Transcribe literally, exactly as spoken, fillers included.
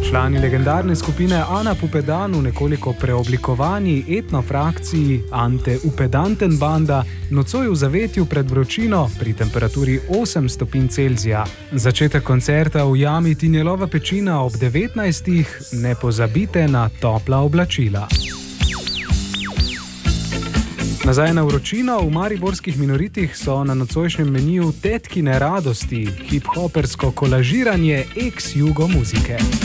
Člani legendarne skupine Ana Pupedan v nekoliko preoblikovani etnofrakciji Ante Upedanten banda nocoj v zavetju pred vročino pri temperaturi osem stopinj Celzija. Začetek koncerta v jami Tinjelova pečina ob devetnajstih, ne pozabite na topla oblačila. Nazaj na vročino, v mariborskih Minoritih so na nocojšnjem meniju tetkine radosti, hip-hopersko kolažiranje ex-jugo muzike.